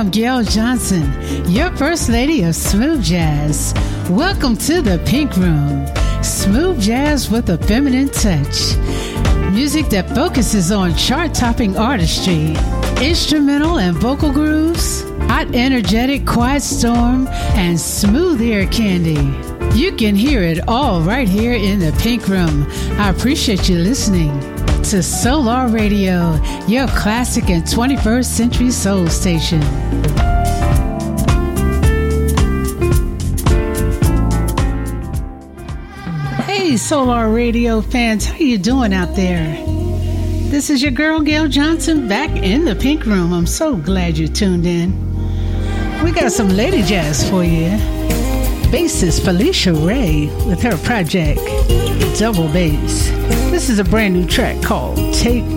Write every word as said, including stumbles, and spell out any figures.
am Gail Johnson, your First Lady of Smooth Jazz. Welcome to the Pink Room. Smooth jazz with a feminine touch. Music that focuses on chart-topping artistry, instrumental and vocal grooves, hot, energetic, quiet storm, and smooth ear candy. You can hear it all right here in the Pink Room. I appreciate you listening to Solar Radio, your classic and twenty-first century soul station. Hey, Solar Radio fans, how you doing out there? This is your girl, Gail Johnson, back in the Pink Room. I'm so glad you tuned in. We got some lady jazz for you. Bassist Felicia Ray with her project, Double Bass. This is a brand new track called Take